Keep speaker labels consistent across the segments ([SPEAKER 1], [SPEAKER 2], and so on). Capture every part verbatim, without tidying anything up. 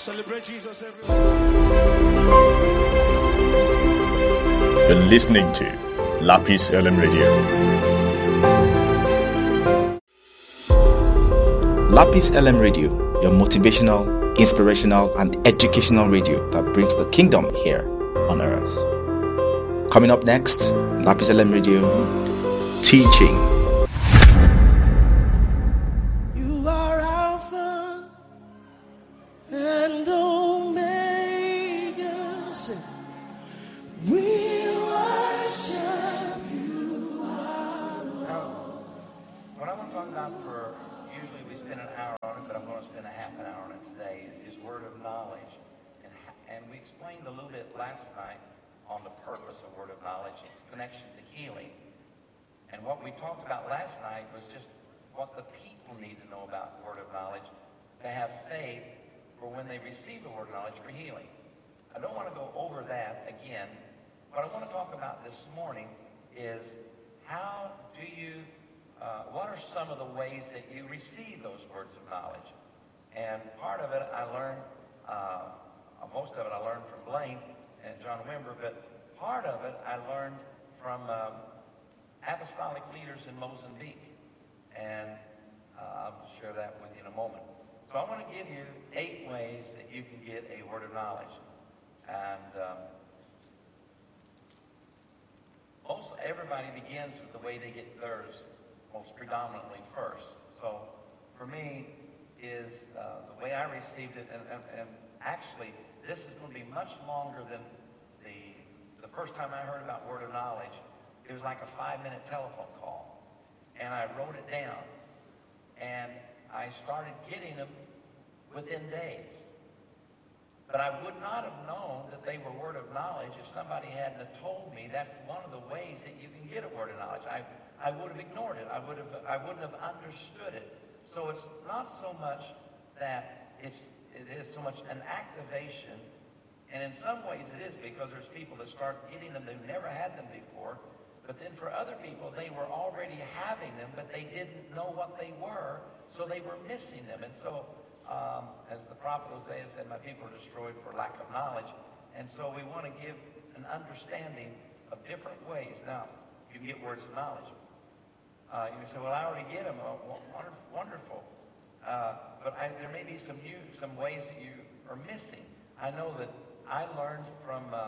[SPEAKER 1] Celebrate Jesus, everyone.
[SPEAKER 2] You're listening to Lapis L M Radio.
[SPEAKER 3] Lapis L M Radio, your motivational, inspirational, and educational radio that brings the kingdom here on earth. Coming up next, Lapis L M Radio, teaching.
[SPEAKER 1] You are Alpha and Omega. We worship you.
[SPEAKER 4] Now, what I want to talk about for, usually we spend an hour on it, but I'm going to spend a half an hour on it today, is word of knowledge. And, and we explained a little bit last night on the purpose of word of knowledge, its connection to healing. And what we talked about last night was just what the people need to know about word of knowledge to have faith for when they receive the word of knowledge for healing. I don't want to go over that again. What I want to talk about this morning is how do you, uh, what are some of the ways that you receive those words of knowledge? And part of it I learned, uh, most of it I learned from Blaine and John Wimber, but part of it I learned from um, apostolic leaders in Mozambique. And uh, I'll share that with you in a moment. So I want to give you eight ways that you can get a word of knowledge. And um, most everybody begins with the way they get theirs most predominantly first. So for me is uh, the way I received it, and, and, and actually this is going to be much longer than the, the first time I heard about word of knowledge. It was like a five-minute telephone call, and I wrote it down, and I started getting them within days. But I would not have known that they were word of knowledge if somebody hadn't have told me that's one of the ways that you can get a word of knowledge. I, I would have ignored it. I would have I wouldn't have understood it. So it's not so much that it's it is so much an activation, and in some ways it is, because there's people that start getting them, they've never had them before. But then for other people, they were already having them, but they didn't know what they were, so they were missing them. And so Um, as the prophet Hosea said, my people are destroyed for lack of knowledge. And so we want to give an understanding of different ways. Now, you can get words of knowledge. Uh, you can say, well, I already get them. Oh, wonderful. wonderful. Uh, but I, there may be some new, some ways that you are missing. I know that I learned from uh,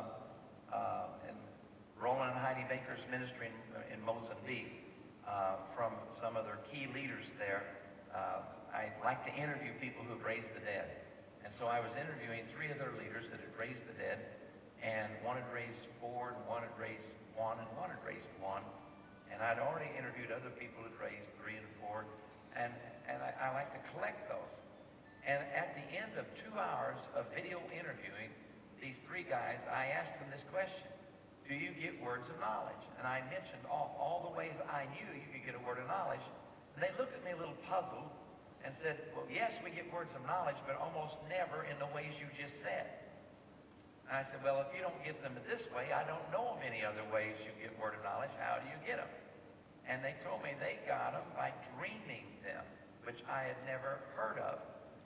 [SPEAKER 4] uh, in Roland and Heidi Baker's ministry in, in Mozambique, uh, from some of their key leaders there. Uh, I like to interview people who've raised the dead. And so I was interviewing three of their leaders that had raised the dead, and one had raised four, and one had raised one, and one had raised one. And I'd already interviewed other people who had raised three and four, and, and I, I like to collect those. And at the end of two hours of video interviewing these three guys, I asked them this question: do you get words of knowledge? And I mentioned off all the ways I knew you could get a word of knowledge. And they looked at me a little puzzled and said, well, yes, we get words of knowledge, but almost never in the ways you just said. And I said, well, if you don't get them this way, I don't know of any other ways you get word of knowledge. How do you get them? And they told me they got them by dreaming them, which I had never heard of.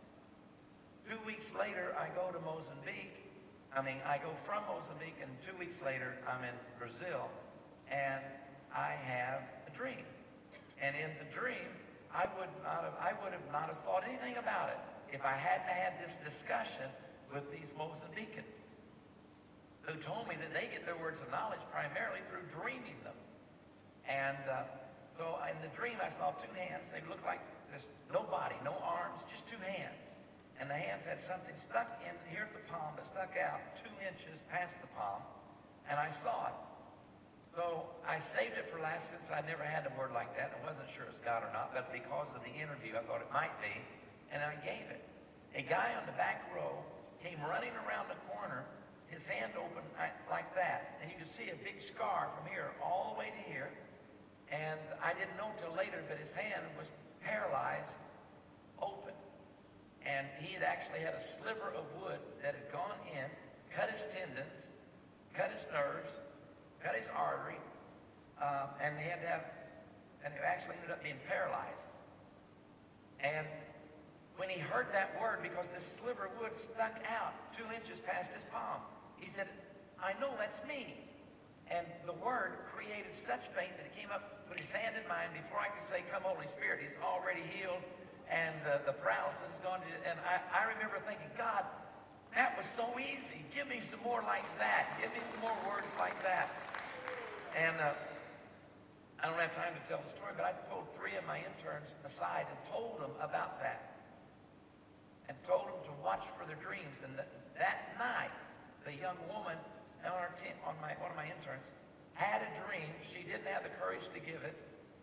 [SPEAKER 4] Two weeks later, I go to Mozambique. I mean, I go from Mozambique, and two weeks later, I'm in Brazil, and I have a dream. And in the dream, I would not have, I would have not have thought anything about it if I hadn't had this discussion with these Mozambicans, who told me that they get their words of knowledge primarily through dreaming them. And uh, so in the dream, I saw two hands. They looked like there's no body, no arms, just two hands. And the hands had something stuck in here at the palm that stuck out two inches past the palm, and I saw it. So I saved it for last, since I never had a word like that. I wasn't sure it was God or not, but because of the interview, I thought it might be, and I gave it. A guy on the back row came running around the corner, his hand open like that, and you could see a big scar from here all the way to here. And I didn't know till later, but his hand was paralyzed, open. And he had actually had a sliver of wood that had gone in, cut his tendons, cut his nerves, cut his artery, uh, and he had to have, and it actually ended up being paralyzed. And when he heard that word, because this sliver of wood stuck out two inches past his palm, he said, I know that's me. And the word created such faith that he came up, put his hand in mine. Before I could say, come Holy Spirit, he's already healed. And the, the paralysis is gone. To, and I, I remember thinking, God, that was so easy. Give me some more like that. Give me some more words like that. And uh, I don't have time to tell the story, but I pulled three of my interns aside and told them about that. And told them to watch for their dreams. And that, that night, the young woman on our team, on my one of my interns, had a dream. She didn't have the courage to give it.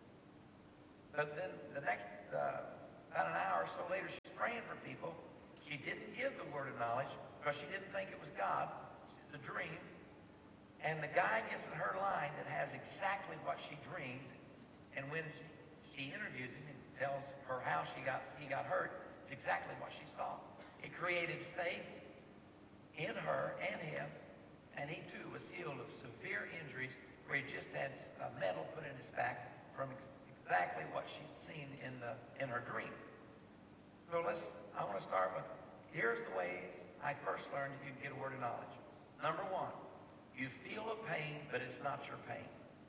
[SPEAKER 4] But then the next, uh, about an hour or so later, she's praying for people. She didn't give the word of knowledge because she didn't think it was God. It's a dream. And the guy gets in her line that has exactly what she dreamed. And when she interviews him and tells her how she got he got hurt, it's exactly what she saw. It created faith in her and him. And he too was healed of severe injuries where he just had a metal put in his back from ex- exactly what she'd seen in the in her dream. So let's, I want to start with, here's the ways I first learned that you can get a word of knowledge. Number one, you feel a pain, but it's not your pain.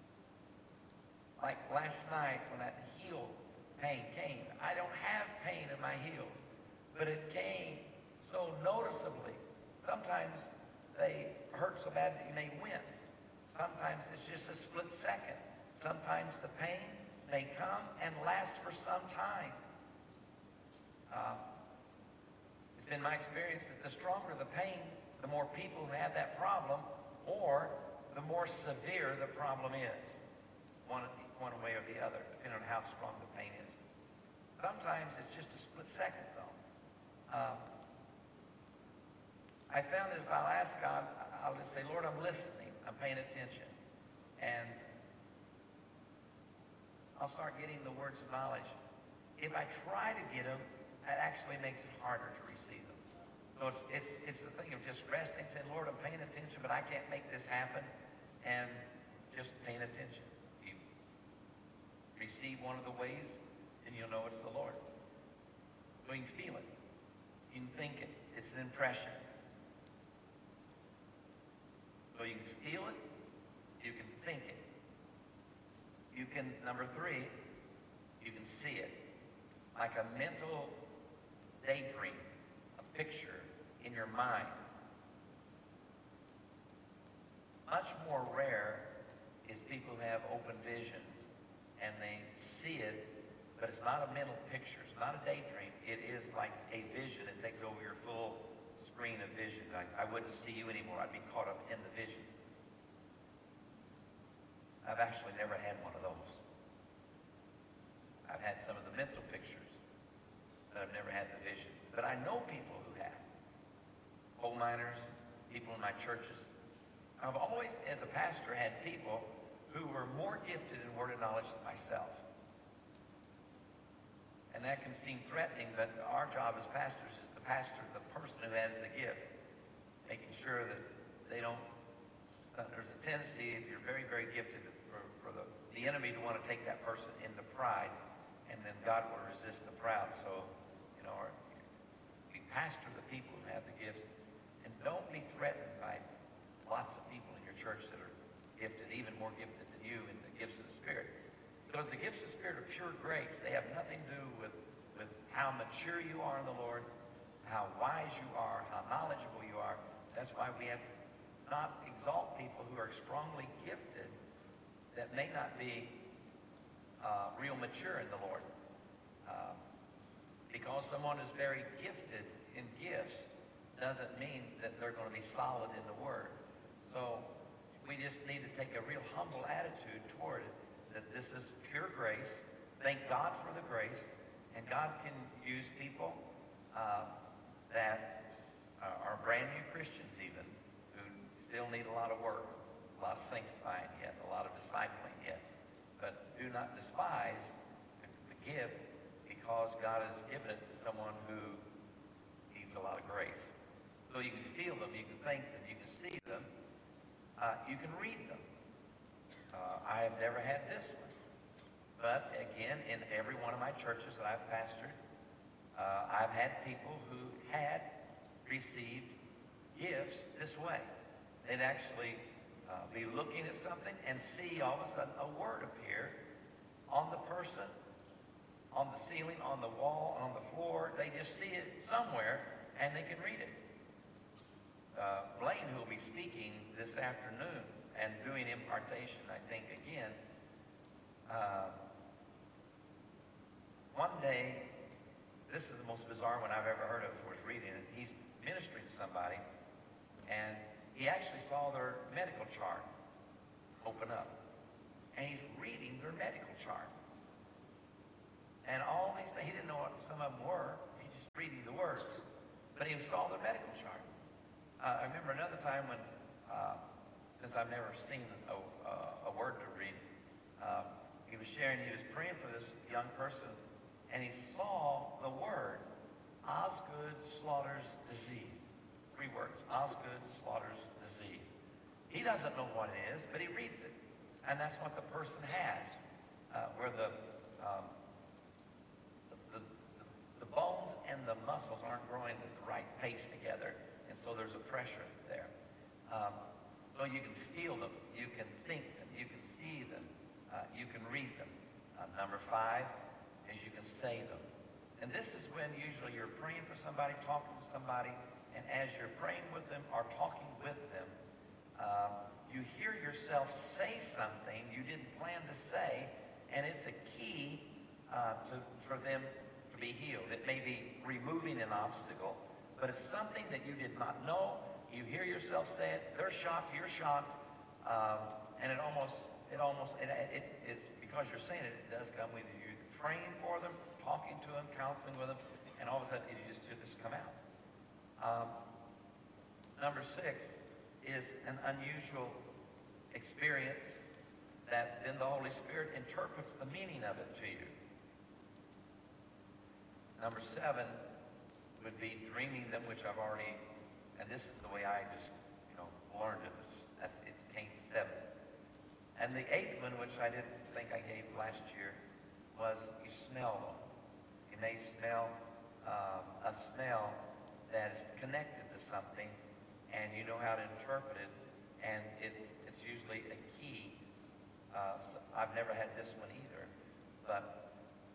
[SPEAKER 4] Like last night when that heel pain came, I don't have pain in my heels, but it came so noticeably. Sometimes they hurt so bad that you may wince. Sometimes it's just a split second. Sometimes the pain may come and last for some time. Uh, it's been my experience that the stronger the pain, the more people who have that problem, or the more severe the problem is, one, one way or the other, depending on how strong the pain is. Sometimes it's just a split second, though. Uh, I found that if I'll ask God, I'll just say, Lord, I'm listening. I'm paying attention. And I'll start getting the words of knowledge. If I try to get them, that actually makes it harder to receive them. So it's it's it's the thing of just resting, saying, Lord, I'm paying attention, but I can't make this happen. And just paying attention. If you receive one of the ways, then you'll know it's the Lord. So you can feel it. You can think it. It's an impression. So you can feel it, you can think it. You can, number three, you can see it. Like a mental daydream, a picture in your mind. Much more rare is people who have open visions and they see it, but it's not a mental picture, it's not a daydream. It is like a vision. It takes over your full screen of vision. I, I wouldn't see you anymore. I'd be caught up in the vision. I've actually never had one of those. I've had some of the mental pictures, but I've never had the vision. But I know people who have. Coal miners, people in my churches. I've always, as a pastor, had people who were more gifted in word of knowledge than myself. And that can seem threatening, but our job as pastors is to pastor the person who has the gift, making sure that they don't, there's a tendency, if you're very, very gifted, for, for the, the enemy to want to take that person into pride, and then God will resist the proud. So, you know, our, we pastor the people who have the gifts, and don't be threatened by lots of people in your church that are gifted, even more gifted than you in the gifts of the Spirit. Because the gifts of the Spirit are pure grace. They have nothing to do with, with how mature you are in the Lord, how wise you are, how knowledgeable you are. That's why we have to not exalt people who are strongly gifted that may not be uh, real mature in the Lord. Uh, because someone is very gifted in gifts doesn't mean that they're going to be solid in the Word. So we just need to take a real humble attitude toward it, that this is pure grace. Thank God for the grace. And God can use people uh, that are brand new Christians even, who still need a lot of work, a lot of sanctifying yet, a lot of discipling yet. But do not despise the, the gift, because God has given it to someone who needs a lot of grace. So you can feel them, you can think them, you can see them, uh, you can read them. Uh, I have never had this one. But again, in every one of my churches that I've pastored, Uh, I've had people who had received gifts this way. They'd actually uh, be looking at something and see all of a sudden a word appear on the person, on the ceiling, on the wall, on the floor. They just see it somewhere and they can read it. Uh, Blaine, who will be speaking this afternoon and doing impartation, I think, again, uh, one day, this is the most bizarre one I've ever heard of before I was reading it. He's ministering to somebody, and he actually saw their medical chart open up. And he's reading their medical chart. And all these things, he didn't know what some of them were. He's just reading the words. But he saw their medical chart. Uh, I remember another time when, uh, since I've never seen a, a, a word to read, uh, he was sharing, he was praying for this young person, and he saw the word, Osgood Slaughter's disease. Three words, Osgood Slaughter's disease. He doesn't know what it is, but he reads it. And that's what the person has, uh, where the, um, the, the, the bones and the muscles aren't growing at the right pace together. And so there's a pressure there. Um, so you can feel them, you can think them, you can see them, uh, you can read them. Uh, number five is you can say them. And this is when usually you're praying for somebody, talking to somebody, and as you're praying with them or talking with them, um, you hear yourself say something you didn't plan to say, and it's a key uh, to, for them to be healed. It may be removing an obstacle, but it's something that you did not know. You hear yourself say it, they're shocked, you're shocked, um, and it almost, it almost, it, it, it's because you're saying it, it does come with you. You're praying for them, talking to them, counseling with them, and all of a sudden you just hear this come out. Um, number six is an unusual experience that then the Holy Spirit interprets the meaning of it to you. Number seven would be dreaming them, which I've already, and this is the way I just, you know, learned it. That's, it came seven. And the eighth one, which I didn't think I gave last year, was you smell them. You may smell um, a smell that is connected to something, and you know how to interpret it, and it's it's usually a key. Uh, so I've never had this one either, but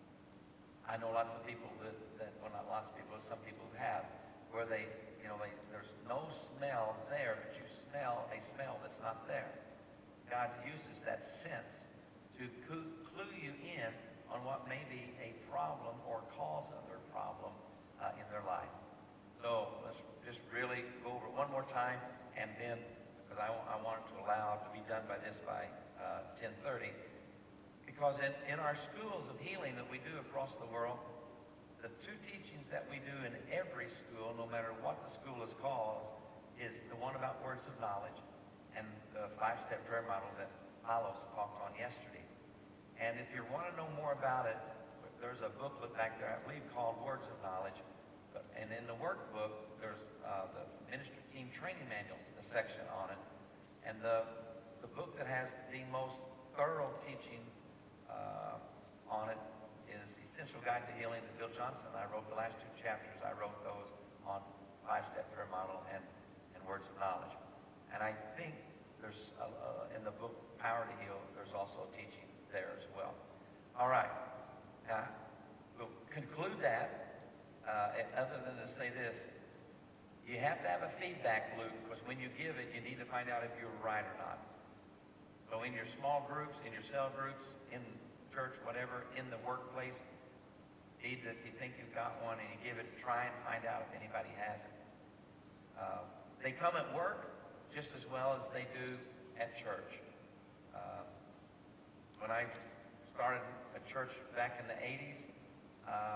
[SPEAKER 4] I know lots of people that, that well, not lots of people, but some people who have, where they, you know, they, there's no smell there, but you smell a smell that's not there. God uses that sense to clue you in on what may be a problem or cause of their problem uh, in their life. So let's just really go over it one more time, and then, because I, I want it to allow it to be done by this by uh, ten thirty, because in, in our schools of healing that we do across the world, the two teachings that we do in every school, no matter what the school is called, is the one about words of knowledge and the five-step prayer model that Palos talked on yesterday. And if you want to know more about it, there's a booklet back there, I believe, called Words of Knowledge. And in the workbook, there's uh, the ministry team training manuals, a section on it. And the, the book that has the most thorough teaching uh, on it is Essential Guide to Healing that Bill Johnson and I wrote. The last two chapters, I wrote those on five-step prayer model and, and Words of Knowledge. And I think there's, uh, uh, in the book, Power to Heal, there's also a teaching there as well. All right. Uh, we'll conclude that, uh, other than to say this. You have to have a feedback loop, because when you give it, you need to find out if you were right or not. So in your small groups, in your cell groups, in church, whatever, in the workplace, need to, if you think you've got one and you give it, try and find out if anybody has it. Uh, they come at work just as well as they do at church. Uh, when I started a church back in the eighties, um,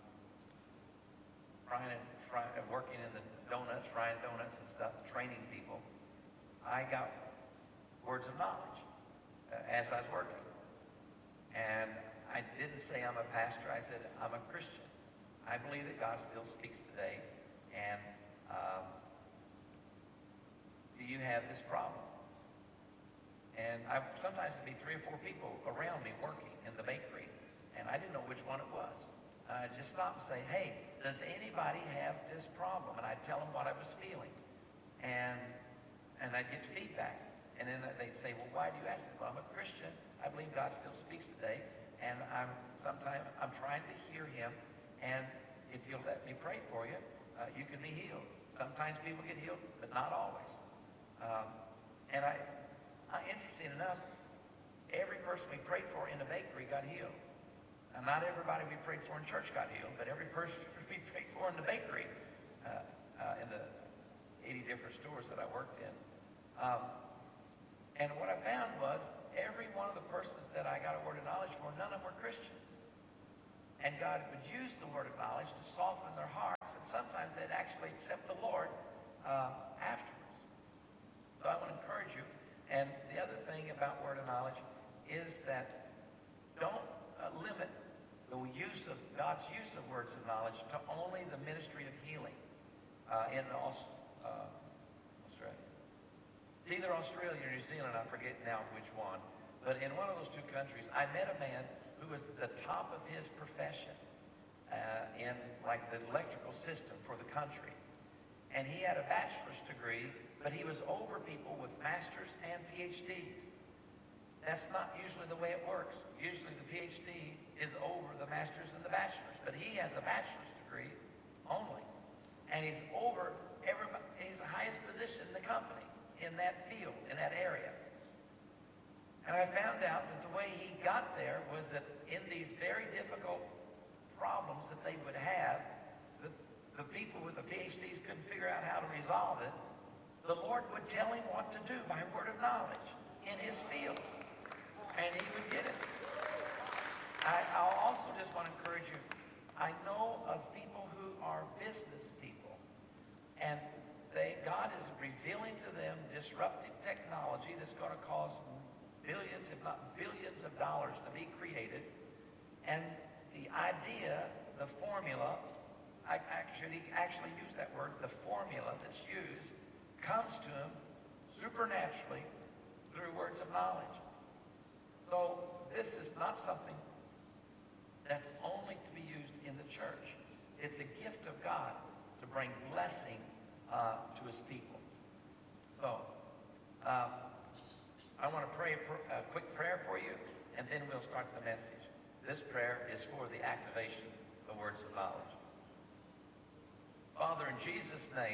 [SPEAKER 4] frying and fry, working in the donuts, frying donuts and stuff, training people, I got words of knowledge uh, as I was working. And I didn't say I'm a pastor. I said I'm a Christian. I believe that God still speaks today. And um, do you have this problem? And I, sometimes it'd be three or four people around me working in the bakery, and I didn't know which one it was. And I just stopped and say, hey, does anybody have this problem? And I'd tell them what I was feeling. And and I'd get feedback. And then they'd say, well, why do you ask it? Well, I'm a Christian. I believe God still speaks today. And I'm sometimes I'm trying to hear him. And if you'll let me pray for you, uh, you can be healed. Sometimes people get healed, but not always. Um, and I, I, interesting enough, every person we prayed for in the bakery got healed. And not everybody we prayed for in church got healed, but every person we prayed for in the bakery, uh, uh, in the eighty different stores that I worked in. Um, and what I found was every one of the persons that I got a word of knowledge for, none of them were Christians. And God would use the word of knowledge to soften their hearts, and sometimes they'd actually accept the Lord uh, afterwards. So I want to encourage you. And the other thing about word of knowledge is that don't uh, limit the use of God's use of words of knowledge to only the ministry of healing uh, in Aus- uh, Australia. It's either Australia or New Zealand, I forget now which one. But in one of those two countries, I met a man who was the top of his profession uh, in like the electrical system for the country. And he had a bachelor's degree, but he was over people with masters and P H Ds. That's not usually the way it works. Usually the P H D is over the masters and the bachelors, but he has a bachelor's degree only. And he's over everybody, he's the highest position in the company in that field, in that area. And I found out that the way he got there was that in these very difficult problems that they would have, the, the people with the P H Ds couldn't figure out how to resolve it. The Lord would tell him what to do by word of knowledge in his field. And he would get it. I, I'll also just want to encourage you. I know of people who are business people. And they, God is revealing to them disruptive technology that's going to cause billions, if not billions of dollars to be created. And the idea, the formula, I actually, actually use that word, the formula that's used, comes to him supernaturally through words of knowledge. So this is not something that's only to be used in the church. It's a gift of God to bring blessing uh, to his people. So, um, I want to pray a, pr- a quick prayer for you, and then we'll start the message. This prayer is for the activation of words of knowledge. Father, in Jesus' name,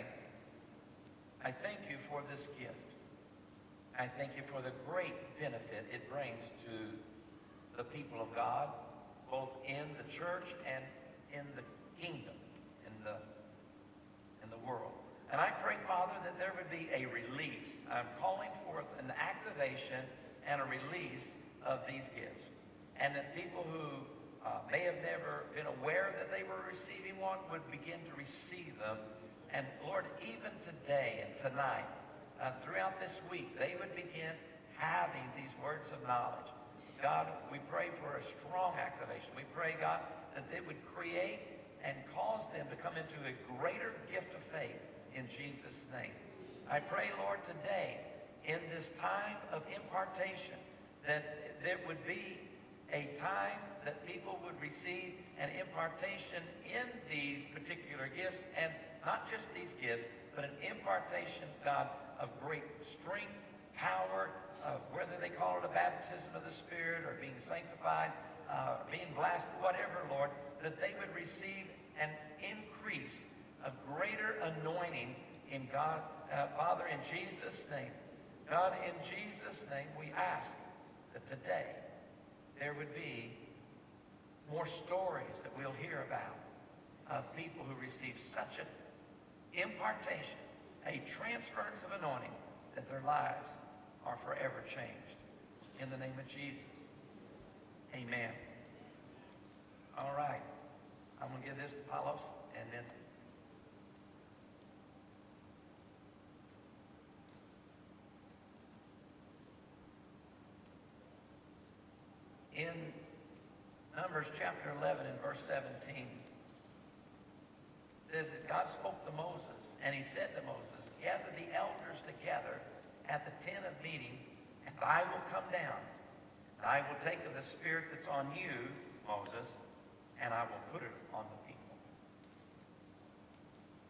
[SPEAKER 4] I thank you for this gift. I thank you for the great benefit it brings to the people of God, both in the church and in the kingdom, in the, in the world. And I pray, Father, that there would be a release. I'm calling forth an activation and a release of these gifts. And that people who uh, may have never been aware that they were receiving one would begin to receive them. And Lord, even today and tonight, uh, throughout this week, they would begin having these words of knowledge. God, we pray for a strong activation. We pray, God, that they would create and cause them to come into a greater gift of faith in Jesus' name. I pray, Lord, today, in this time of impartation, that there would be a time that people would receive an impartation in these particular gifts, and not just these gifts, but an impartation, God, of great strength, power, uh, whether they call it a baptism of the Spirit or being sanctified, uh, being blasted, whatever, Lord, that they would receive an increase, a greater anointing in God. Uh, Father, in Jesus' name, God, in Jesus' name, we ask that today there would be more stories that we'll hear about of people who receive such an impartation, a transference of anointing, that their lives are forever changed. In the name of Jesus, amen. All right, I'm going to give this to Paulos, and then in Numbers chapter eleven and verse seventeen, it says that God spoke to Moses, and he said to Moses, gather the elders together at the tent of meeting, and I will come down. And I will take of the spirit that's on you, Moses, and I will put it on the people.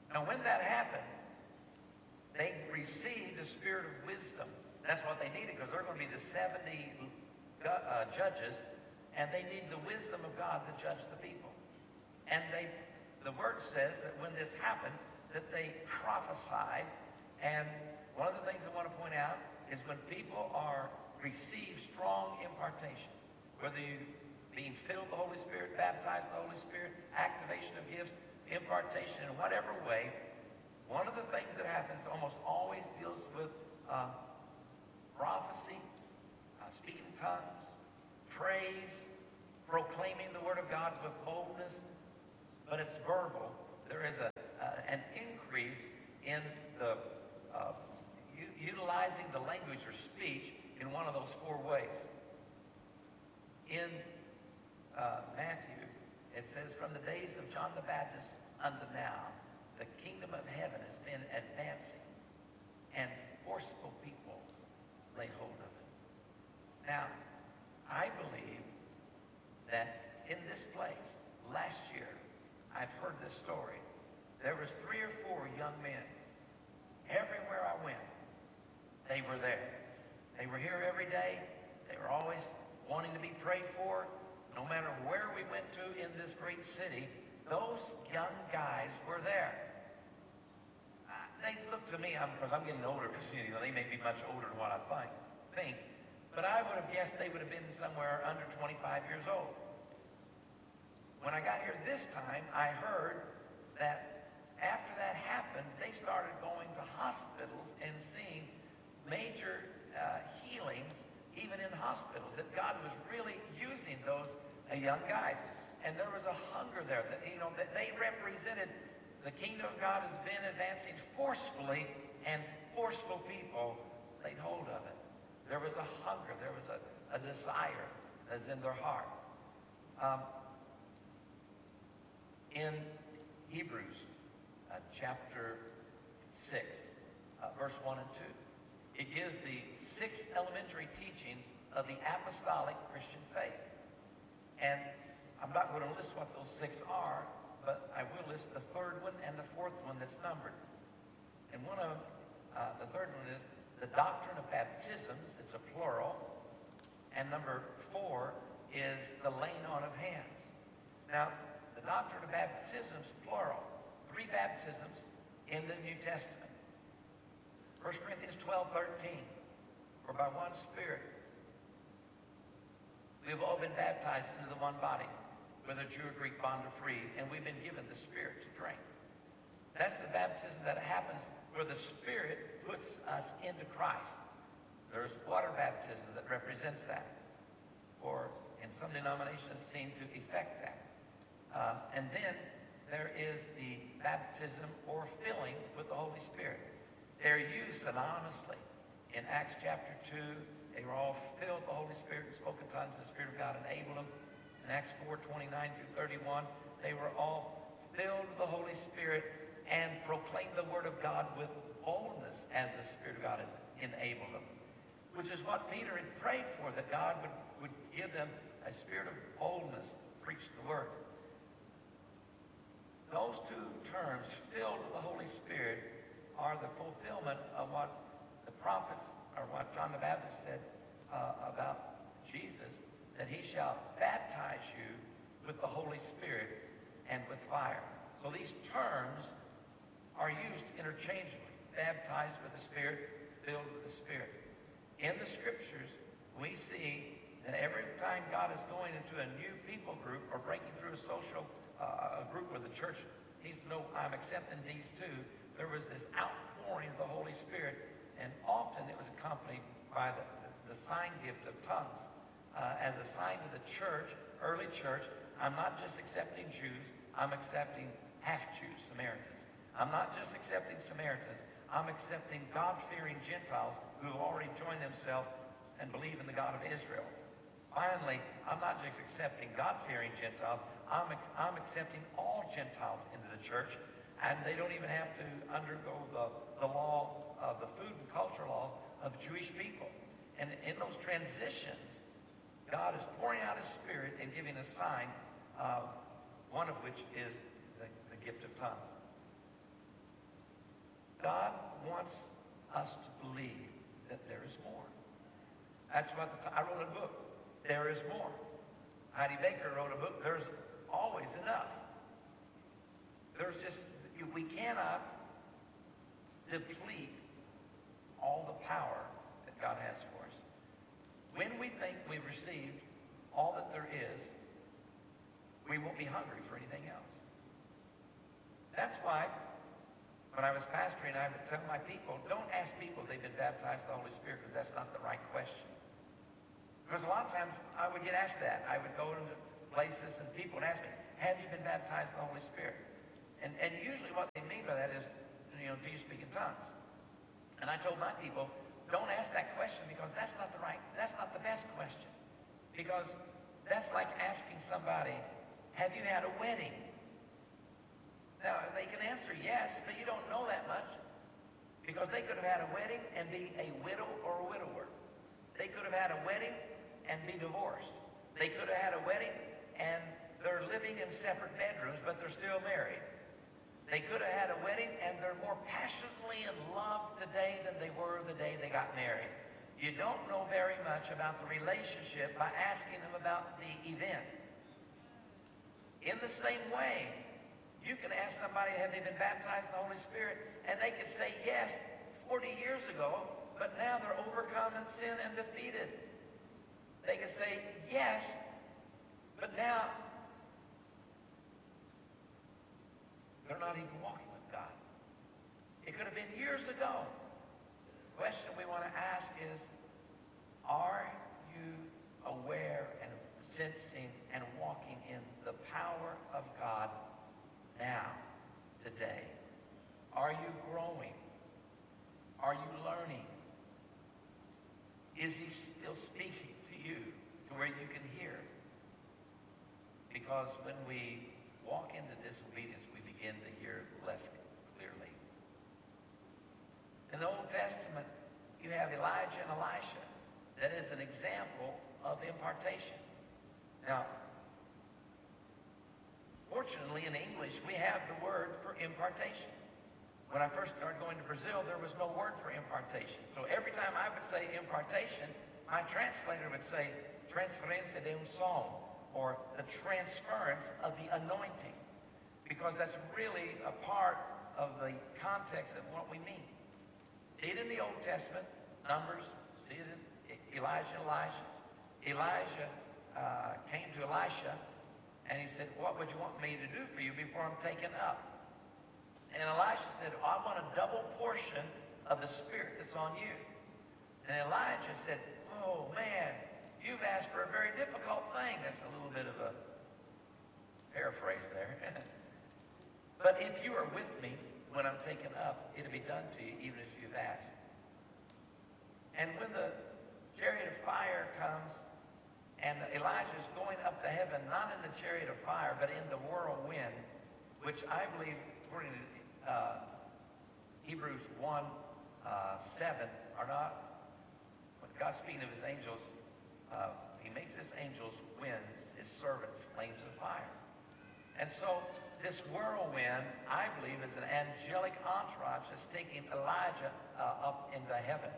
[SPEAKER 4] Now, when that happened, they received a spirit of wisdom. That's what they needed, because they're going to be the seventy uh, judges, and they need the wisdom of God to judge the people. And they, the word says that when this happened, that they prophesied. And one of the things I want to point out is when people are receive strong impartations, whether you being filled with the Holy Spirit, baptized with the Holy Spirit, activation of gifts, impartation in whatever way, one of the things that happens almost always deals with uh, prophecy, uh, speaking in tongues, praise, proclaiming the word of God with boldness, but it's verbal. There is a uh, an increase in the uh, u- utilizing the language or speech in one of those four ways. In uh, Matthew, it says, from the days of John the Baptist unto now, the kingdom of heaven has been advancing, and forceful people lay hold of it. Now, I believe that in this place, last year, I've heard this story. There was three or four young men. Everywhere I went, they were there. They were here every day. They were always wanting to be prayed for. No matter where we went to in this great city, those young guys were there. Uh, they look to me, because I'm, I'm getting older, because you know, they may be much older than what I think, think, but I would have guessed they would have been somewhere under twenty-five years old. When I got here this time, I heard that after that happened, they started going to hospitals and seeing major uh, healings, even in hospitals, that God was really using those uh, young guys. And there was a hunger there. That, you know, that they represented the kingdom of God has been advancing forcefully, and forceful people laid hold of it. There was a hunger. There was a, a desire as in their heart. Um, in Hebrews uh, chapter six, uh, verse one and two, it gives the six elementary teachings of the apostolic Christian faith. And I'm not going to list what those six are, but I will list the third one and the fourth one that's numbered. And one of uh, the third one is the doctrine of baptisms. It's a plural. And number four is the laying on of hands. Now, the doctrine of baptisms, plural. Three baptisms in the New Testament. First Corinthians twelve, thirteen. For by one Spirit we have all been baptized into the one body, whether Jew or Greek, bond or free, and we've been given the Spirit to drink. That's the baptism that happens where the Spirit puts us into Christ. There's water baptism that represents that, or in some denominations seem to effect that. Um, and then there is the baptism or filling with the Holy Spirit. They're used synonymously. In Acts chapter two, they were all filled with the Holy Spirit and spoke in tongues. The Spirit of God enabled them. In Acts four, twenty-nine through thirty-one, they were all filled with the Holy Spirit and proclaimed the word of God with boldness as the Spirit of God had enabled them. Which is what Peter had prayed for, that God would, would give them a spirit of boldness to preach the word. Those two terms, filled with the Holy Spirit, are the fulfillment of what the prophets, or what John the Baptist said uh, about Jesus, that he shall baptize you with the Holy Spirit and with fire. So these terms are used interchangeably. Baptized with the Spirit, filled with the Spirit. In the Scriptures, we see that every time God is going into a new people group or breaking through a social uh, a group where the church needs to know, I'm accepting these two, there was this outpouring of the Holy Spirit, and often it was accompanied by the, the, the sign gift of tongues. Uh, as a sign to the church, early church, I'm not just accepting Jews, I'm accepting half-Jews, Samaritans. I'm not just accepting Samaritans, I'm accepting God-fearing Gentiles who have already joined themselves and believe in the God of Israel. Finally, I'm not just accepting God-fearing Gentiles, I'm, I'm accepting all Gentiles into the church, and they don't even have to undergo the, the law of the food and culture laws of Jewish people. And in those transitions, God is pouring out his Spirit and giving a sign, uh, one of which is the, the gift of tongues. God wants us to believe that there is more. That's what the t- I wrote a book, There Is More. Heidi Baker wrote a book, There's Always Enough. There's just, we cannot deplete all the power that God has for us. When we think we've received all that there is, we won't be hungry for anything else. That's why when I was pastoring, I would tell my people, don't ask people if they've been baptized with the Holy Spirit, because that's not the right question. Because a lot of times I would get asked that. I would go into places and people would ask me, have you been baptized with the Holy Spirit? And, and usually what they mean by that is, you know, do you speak in tongues? And I told my people, don't ask that question, because that's not the right, that's not the best question. Because that's like asking somebody, have you had a wedding? Now, they can answer yes, but you don't know that much, because they could have had a wedding and be a widow or a widower. They could have had a wedding and be divorced. They could have had a wedding and they're living in separate bedrooms, but they're still married. They could have had a wedding and they're more passionately in love today than they were the day they got married. You don't know very much about the relationship by asking them about the event. In the same way, you can ask somebody, have they been baptized in the Holy Spirit? And they could say yes forty years ago, but now they're overcome in sin and defeated. They could say yes, but now they're not even walking with God. It could have been years ago. The question we want to ask is, are you aware and sensing and walking in the power of God now, today? Are you growing? Are you learning? Is he still speaking to you to where you can hear? Because when we walk into disobedience, we begin to hear less clearly. In the Old Testament, you have Elijah and Elisha. That is an example of impartation. Now, fortunately, in English, we have the word for impartation. When I first started going to Brazil, there was no word for impartation. So every time I would say impartation, my translator would say transferência de unção, or the transference of the anointing, because that's really a part of the context of what we mean. See it in the Old Testament, Numbers, see it in Elijah and Elisha. Elijah uh, came to Elisha and he said, what would you want me to do for you before I'm taken up? And Elisha said, oh, I want a double portion of the Spirit that's on you. And Elijah said, oh man, you've asked for a very difficult thing. That's a little bit of a paraphrase there. But if you are with me when I'm taken up, it'll be done to you even as you've asked. And when the chariot of fire comes and Elijah is going up to heaven, not in the chariot of fire, but in the whirlwind, which I believe, according to uh, Hebrews one, uh, seven, are not, when God's speaking of his angels, uh, he makes his angels winds, his servants flames of fire. And so this whirlwind, I believe, is an angelic entourage that's taking Elijah uh, up into heaven.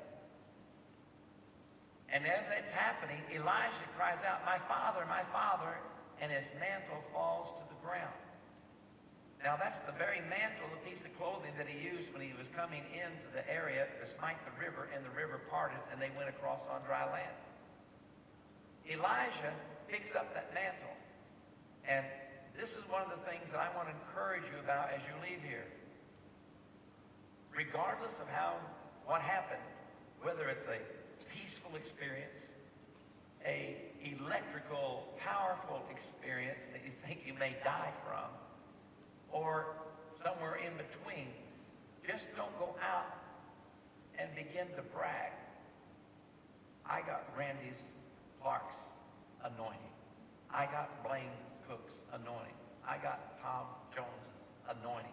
[SPEAKER 4] And as it's happening, Elijah cries out, my father, my father, and his mantle falls to the ground. Now that's the very mantle, the piece of clothing that he used when he was coming into the area to smite the river, and the river parted and they went across on dry land. Elijah picks up that mantle. And this is one of the things that I want to encourage you about as you leave here. Regardless of how, what happened, whether it's a peaceful experience, a electrical, powerful experience that you think you may die from, or somewhere in between, just don't go out and begin to brag. I got Randy Clark's anointing. I got Blaine Cook's anointing. I got Tom Jones's anointing.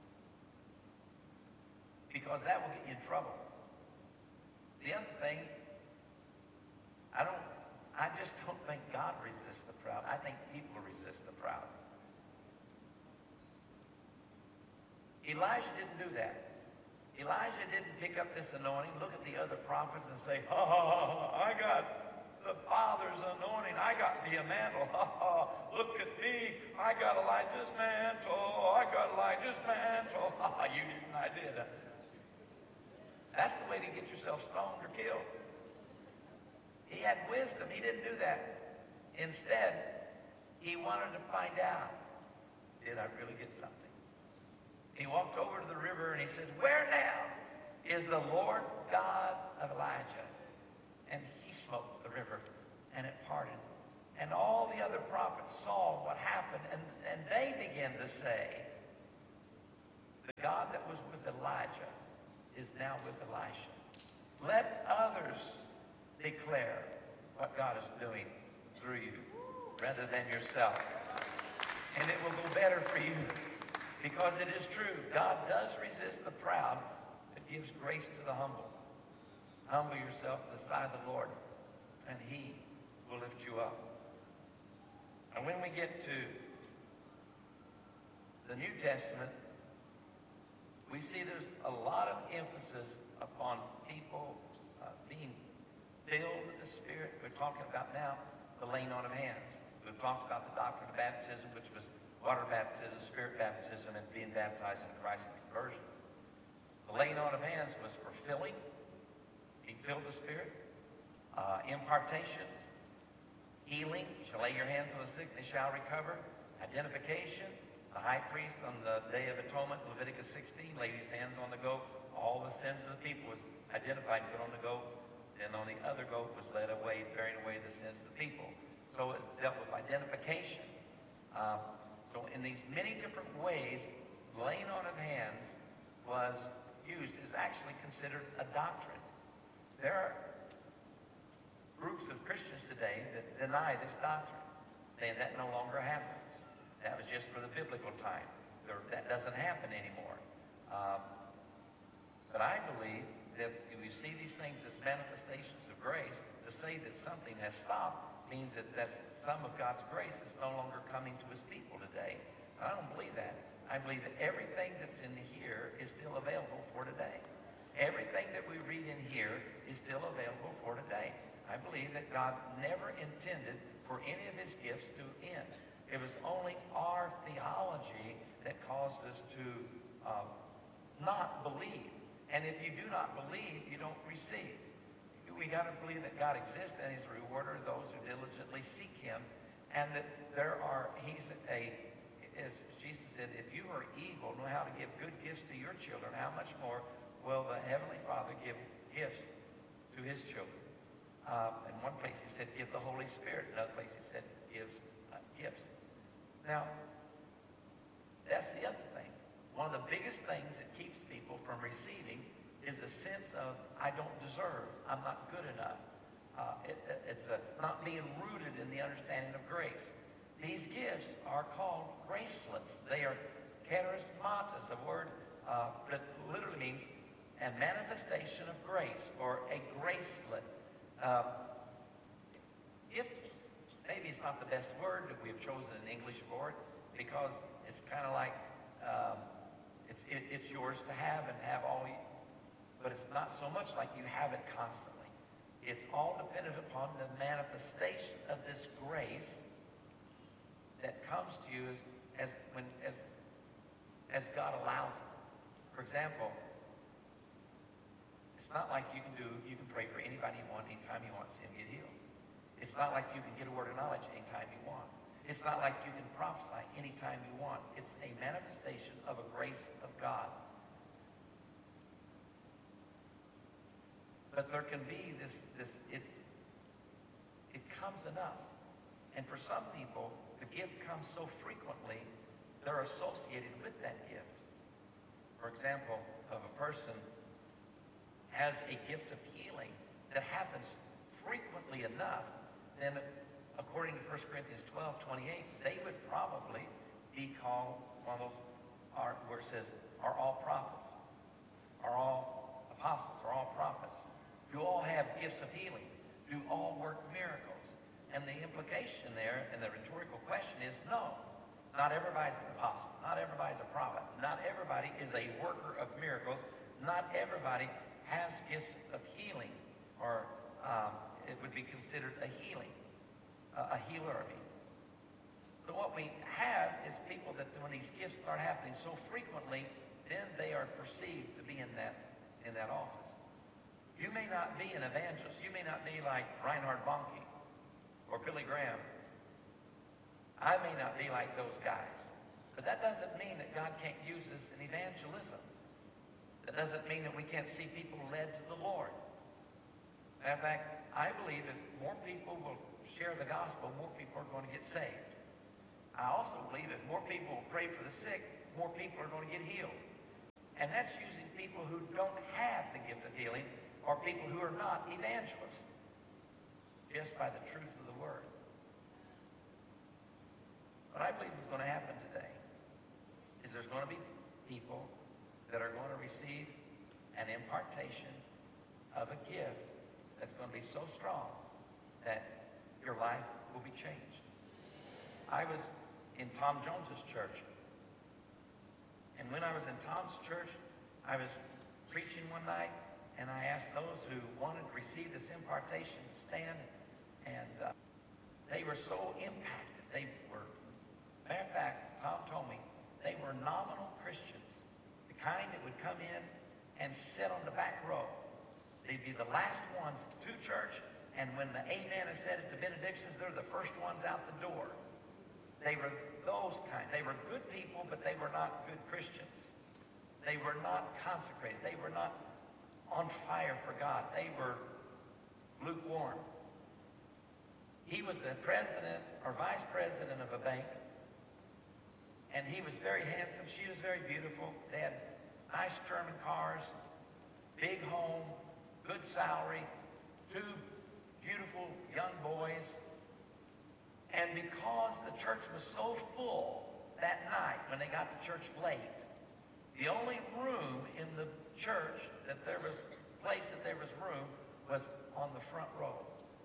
[SPEAKER 4] Because that will get you in trouble. The other thing, I don't, I just don't think God resists the proud. I think people resist the proud. Elijah didn't do that. Elijah didn't pick up this anointing, look at the other prophets and say, ha, ha, ha, ha, I got the Father's anointing. I got the mantle. Ha, ha, look at me. I got Elijah's mantle. I got Elijah's mantle. Ha, ha, you didn't, I did. That's the way to get yourself stoned or killed. He had wisdom. He didn't do that. Instead, he wanted to find out, did I really get something? He walked over to the river and he said, where now is the Lord God of Elijah? And he smote the river and it parted. And all the other prophets saw what happened, and, and they began to say, the God that was with Elijah is now with Elisha. Let others declare what God is doing through you rather than yourself. And it will go better for you, because it is true. God does resist the proud, but gives grace to the humble. Humble yourself at the sight of the Lord, and he will lift you up. And when we get to the New Testament, we see there's a lot of emphasis upon people uh, being filled with the Spirit. We're talking about now the laying on of hands. We've talked about the doctrine of baptism, which was water baptism, spirit baptism, and being baptized in Christ and conversion. The laying on of hands was for filling, being filled with the Spirit, uh, impartations, healing. You shall lay your hands on the sick, they shall recover. Identification. The high priest on the Day of Atonement, Leviticus sixteen, laid his hands on the goat. All the sins of the people was identified and put on the goat. Then on the other goat was led away, bearing away the sins of the people. So it's dealt with identification. Um, so in these many different ways, laying on of hands was used. Is actually considered a doctrine. There are groups of Christians today that deny this doctrine, saying that no longer happens. That was just for the biblical time. There, that doesn't happen anymore. Um, but I believe that if we see these things as manifestations of grace, to say that something has stopped means that that's, some of God's grace is no longer coming to his people today. I don't believe that. I believe that everything that's in here is still available for today. Everything that we read in here is still available for today. I believe that God never intended for any of his gifts to end. It was only our theology that caused us to uh, not believe. And if you do not believe, you don't receive. We got to believe that God exists and he's a rewarder of those who diligently seek him. And that there are, he's a, as Jesus said, if you are evil, know how to give good gifts to your children, how much more will the Heavenly Father give gifts to his children? Uh, in one place he said, give the Holy Spirit. In another place he said, gives uh, gifts. Now, that's the other thing. One of the biggest things that keeps people from receiving is a sense of, I don't deserve, I'm not good enough. Uh, it, it, it's a, not being rooted in the understanding of grace. These gifts are called gracelets. They are charismatas, a word uh, that literally means a manifestation of grace, or a gracelet. Uh, if Maybe it's not the best word that we have chosen in English for it, because it's kind of like um, it's, it, it's yours to have and have all, you, but it's not so much like you have it constantly. It's all dependent upon the manifestation of this grace that comes to you as as when as as God allows it. For example, it's not like you can do you can pray for anybody you want anytime you want to see him get healed. It's not like you can get a word of knowledge anytime you want. It's not like you can prophesy anytime you want. It's a manifestation of a grace of God. But there can be this, this it, it comes enough. And for some people, the gift comes so frequently, they're associated with that gift. For example, if a person has a gift of healing that happens frequently enough, then according to First Corinthians twelve twenty-eight, they would probably be called one of those, are, where it says, are all prophets, are all apostles, are all prophets, do all have gifts of healing, do all work miracles. And the implication there, and the rhetorical question is, no, not everybody's an apostle, not everybody's a prophet, not everybody is a worker of miracles, Not everybody has gifts of healing, or um, it would be considered a healing, uh, a healer, I mean. So what we have is people that when these gifts start happening so frequently, then they are perceived to be in that, in that office. You may not be an evangelist. You may not be like Reinhard Bonnke or Billy Graham. I may not be like those guys. But that doesn't mean that God can't use us in evangelism. That doesn't mean that we can't see people led to the Lord. Matter of fact, I believe if more people will share the gospel, more people are going to get saved. I also believe if more people will pray for the sick, more people are going to get healed. And that's using people who don't have the gift of healing, or people who are not evangelists, just by the truth of the word. What I believe is going to happen today is there's going to be people that are going to receive an impartation of a gift that's going to be so strong that your life will be changed. I was in Tom Jones's church, and when I was in Tom's church, I was preaching one night, and I asked those who wanted to receive this impartation to stand, and uh, they were so impacted. They were, matter of fact, Tom told me, they were nominal Christians, the kind that would come in and sit on the back row. They'd be the last ones to church, and when the amen is said at the benedictions, they're the first ones out the door. They were those kind. They were good people, but they were not good Christians. They were not consecrated. They were not on fire for God. They were lukewarm. He was the president or vice president of a bank, and he was very handsome. She was very beautiful. They had nice German cars, big home, good salary, two beautiful young boys. And because the church was so full that night when they got to church late, the only room in the church that there was place that there was room was on the front row.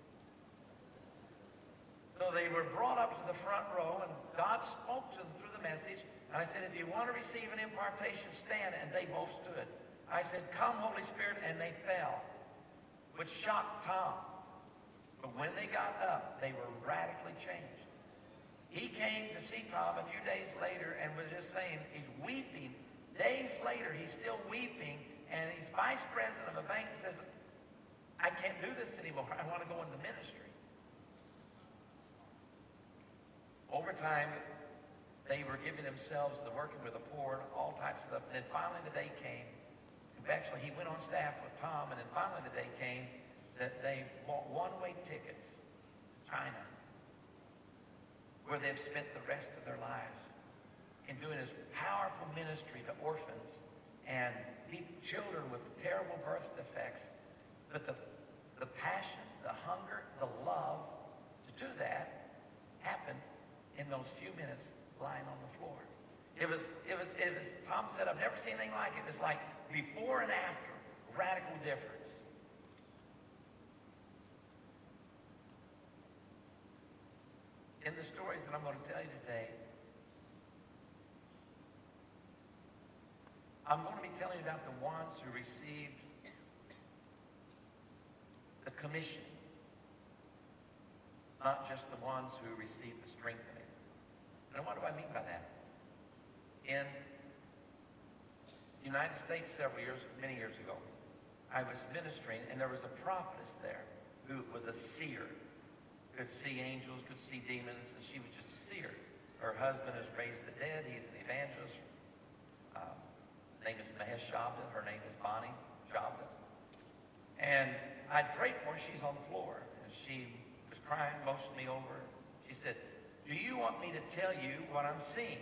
[SPEAKER 4] So they were brought up to the front row, and God spoke to them through the message. And I said, if you want to receive an impartation, stand. And they both stood. I said, come, Holy Spirit. And they fell, which shocked Tom. But when they got up, they were radically changed. He came to see Tom a few days later and was just saying, he's weeping. Days later, he's still weeping, and he's vice president of a bank and says, I can't do this anymore. I want to go into ministry. Over time, they were giving themselves to working with the poor, all types of stuff. And then finally the day came. Actually, he went on staff with Tom, and then finally the day came that they bought one-way tickets to China, where they've spent the rest of their lives in doing this powerful ministry to orphans and people, children with terrible birth defects. But the, the passion, the hunger, the love to do that happened in those few minutes lying on the floor. It was, it was, it was, Tom said, I've never seen anything like it. It was like before and after, radical difference. In the stories that I'm going to tell you today, I'm going to be telling you about the ones who received the commission, not just the ones who received the strengthening. And what do I mean by that? In the United States several years, many years ago, I was ministering, and there was a prophetess there who was a seer. Could see angels, could see demons, and she was just a seer. Her husband has raised the dead. He's an evangelist. Um, his name is Mahesh Shabda. Her name is Bonnie Shabda. And I'd prayed for her. She's on the floor. And she was crying, motioned me over. She said, do you want me to tell you what I'm seeing?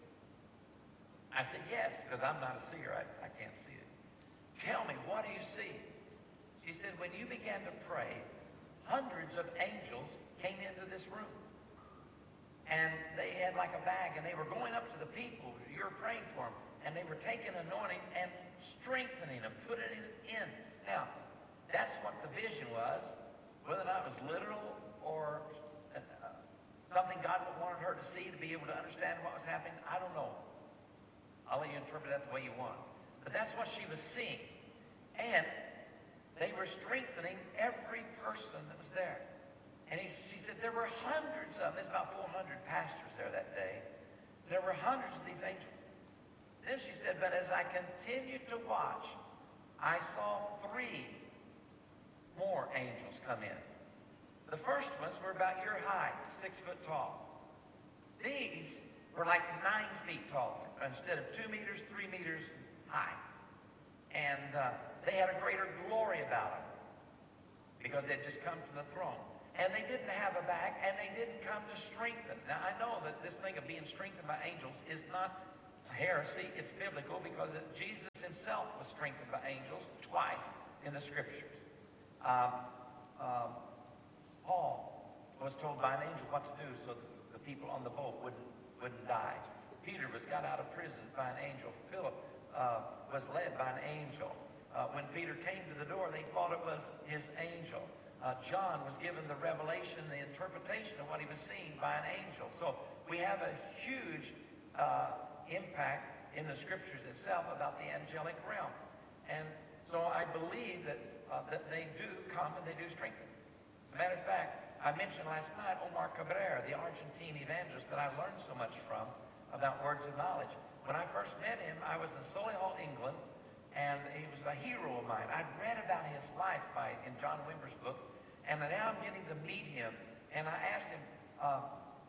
[SPEAKER 4] I said, yes, because I'm not a seer. I, I can't see it. Tell me, what do you see? She said, when you began to pray, hundreds of angels came into this room. And they had like a bag, and they were going up to the people. You were praying for them. And they were taking anointing and strengthening them, putting it in. Now, that's what the vision was. Whether or not it was literal or uh, something God wanted her to see to be able to understand what was happening, I don't know. I'll let you interpret that the way you want. But that's what she was seeing. And they were strengthening every person that was there. And he, she said there were hundreds of them. There's about four hundred pastors there that day. There were hundreds of these angels. Then she said, but as I continued to watch, I saw three more angels come in. The first ones were about your height, six foot tall. These were like nine feet tall. Instead of two meters, three meters high. And uh, they had a greater glory about them because they had just come from the throne. And they didn't have a back, and they didn't come to strengthen. Now, I know that this thing of being strengthened by angels is not heresy. It's biblical because it, Jesus himself was strengthened by angels twice in the scriptures. Um, um, Paul was told by an angel what to do so that the people on the boat wouldn't, wouldn't die. Peter was got out of prison by an angel. Philip uh, was led by an angel. Uh, when Peter came to the door, they thought it was his angel. Uh, John was given the revelation, the interpretation of what he was seeing by an angel. So we have a huge uh, impact in the scriptures itself about the angelic realm. And so I believe that, uh, that they do come and they do strengthen. As a matter of fact, I mentioned last night Omar Cabrera, the Argentine evangelist that I learned so much from about words of knowledge. When I first met him, I was in Solihull, England, and he was a hero of mine. I'd read about his life by in John Wimber's books, and now I'm getting to meet him. And I asked him, uh,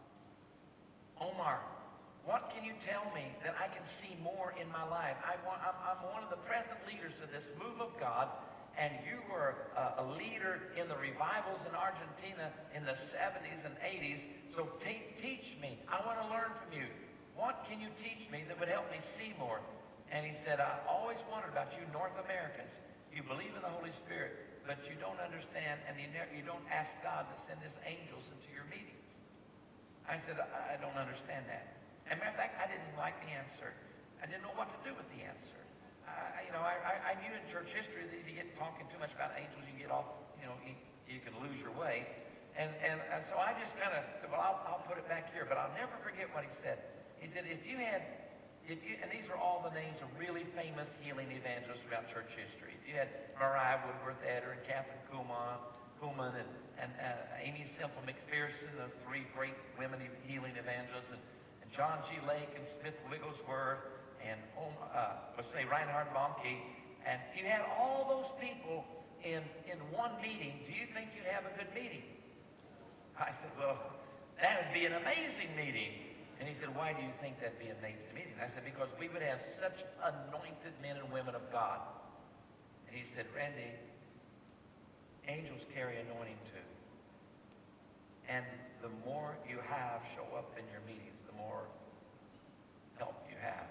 [SPEAKER 4] Omar, what can you tell me that I can see more in my life? I want, I'm, I'm one of the present leaders of this move of God, and you were uh, a leader in the revivals in Argentina in the seventies and eighties, so te- teach me. I want to learn from you. What can you teach me that would help me see more? And he said, I always wondered about you North Americans. You believe in the Holy Spirit, but you don't understand, and you, ne- you don't ask God to send his angels into your meetings. I said, I, I don't understand that. As a matter of fact, I didn't like the answer. I didn't know what to do with the answer. I, you know, I, I, I knew in church history that if you get talking too much about angels, you can get off, you know, you, you can lose your way. And, and, and so I just kind of said, well, I'll, I'll put it back here, but I'll never forget what he said. He said, if you had, if you, and these are all the names of really famous healing evangelists throughout church history. If you had Mariah Woodworth Eder and Catherine Kuhlman, Kuhlman and, and uh, Amy Semple McPherson, the three great women healing evangelists, and, and John G. Lake and Smith Wigglesworth, and uh, let's say Reinhard Bonnke, and you had all those people in, in one meeting. Do you think you'd have a good meeting? I said, well, that would be an amazing meeting. And he said, why do you think that'd be an amazing meeting? I said, because we would have such anointed men and women of God. And he said, Randy, angels carry anointing too. And the more you have show up in your meetings, the more help you have.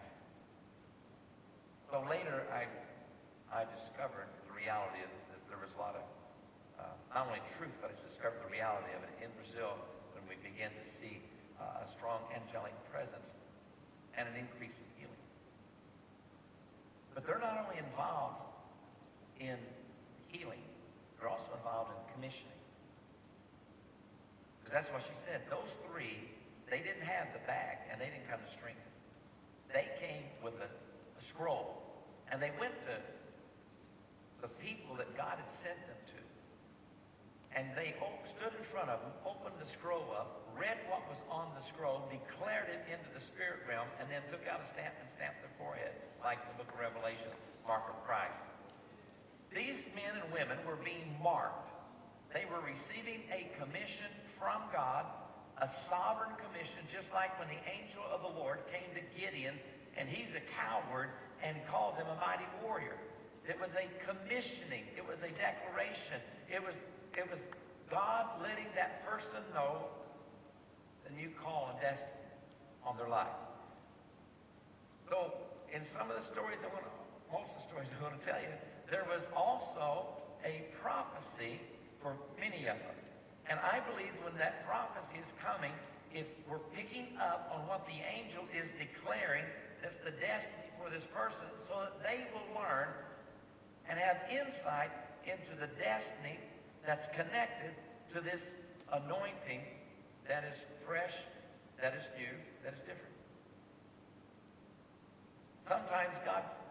[SPEAKER 4] So later, I, I discovered the reality that, that there was a lot of, uh, not only truth, but I discovered the reality of it in Brazil when we began to see uh, a strong angelic presence and an increase in healing. But they're not only involved in healing, they're also involved in commissioning. Because that's what she said. Those three, they didn't have the bag, and they didn't come to strengthen. They came with a, a scroll. And they went to the people that God had sent them to. And they stood in front of them, opened the scroll up, read what was on the scroll, declared it into the spirit realm, and then took out a stamp and stamped their foreheads, like in the book of Revelation, mark of Christ. These men and women were being marked. They were receiving a commission from God, a sovereign commission, just like when the angel of the Lord came to Gideon, and he's a coward, and calls him a mighty warrior. It was a commissioning. It was a declaration. It was, it was God letting that person know the new call and destiny on their life. So, in some of the stories I want to, most of the stories I want to tell you, there was also a prophecy for many of them. And I believe when that prophecy is coming, is we're picking up on what the angel is declaring. That's the destiny for this person, so that they will learn and have insight into the destiny that's connected to this anointing that is fresh, that is new, that is different. Sometimes God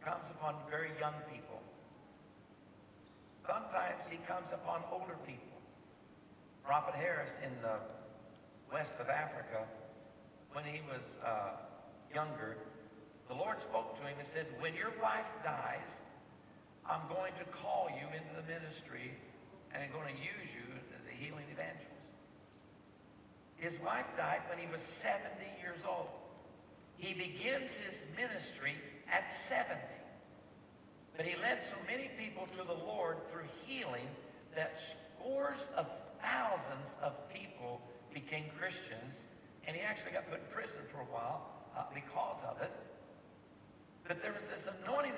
[SPEAKER 4] comes upon very young people. Sometimes he comes upon older people. Prophet Harris in the west of Africa, when he was uh, younger, the Lord spoke to him and said, when your wife dies, I'm going to call you into the ministry and I'm going to use you as a healing evangelist. His wife died when he was seventy years old. He begins his ministry at seventy. But he led so many people to the Lord through healing that scores of thousands of people became Christians, and he actually got put in prison for a while uh, because of it. But there was this anointing